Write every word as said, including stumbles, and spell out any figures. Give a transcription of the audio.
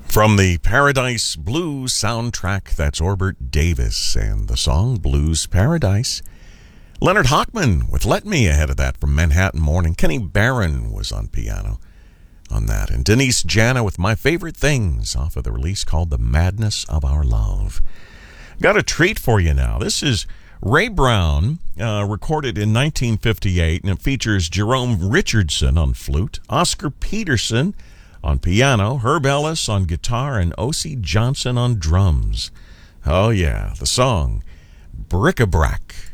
From the Paradise Blues soundtrack, that's Orbert Davis and the song Blues Paradise. Leonard Hochman with Let Me ahead of that from Manhattan Morning. Kenny Barron was on piano on that. And Denise Jana with My Favorite Things off of the release called The Madness of Our Love. Got a treat for you now. This is Ray Brown, uh, recorded in nineteen fifty-eight, and it features Jerome Richardson on flute, Oscar Peterson on piano, Herb Ellis on guitar, and O C Johnson on drums. Oh yeah, the song Bric-a-Brac.